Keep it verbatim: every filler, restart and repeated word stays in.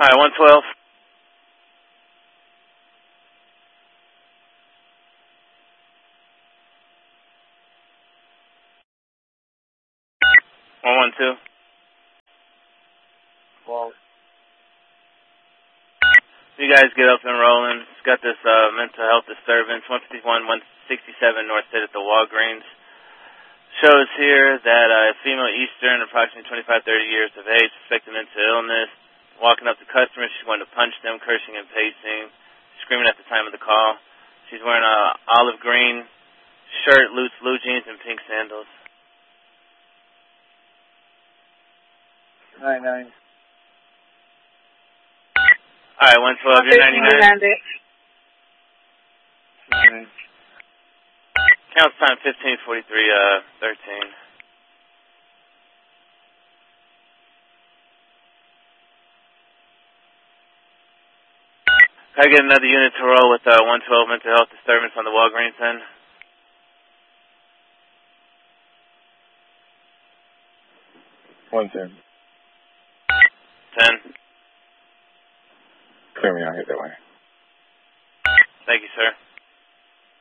Alright, one twelve. one one two. Well, you guys get up and rolling. It's got this uh, mental health disturbance, one fifty-one, one sixty-seven North State at the Walgreens. Shows here that uh, female Eastern, approximately twenty-five, thirty years of age, suspected mental illness. Walking up to customers, she's going to punch them, cursing and pacing, screaming at the time of the call. She's wearing a olive green shirt, loose blue jeans, and pink sandals. nine nine. All right, one twelve, you're ninety-nine. nine. Counts time fifteen forty-three, uh, thirteen. Can I get another unit to roll with uh, one twelve mental health disturbance on the Walgreens end? one ten. ten. Clear me out here that way. Thank you, sir.